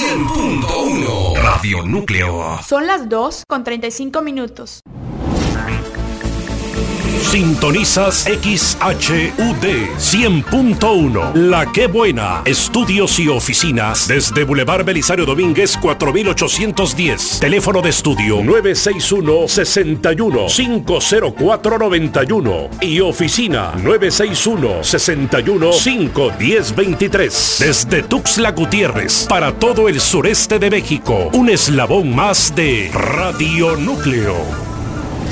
100.1 Radio Núcleo. Son las 2:35. Sintonizas XHUD 100.1 La Qué Buena. Estudios y oficinas desde Boulevard Belisario Domínguez 4810. Teléfono de estudio 961-61-50491 y oficina 961-61-51023. Desde Tuxtla Gutiérrez para todo el sureste de México. Un eslabón más de Radio Núcleo.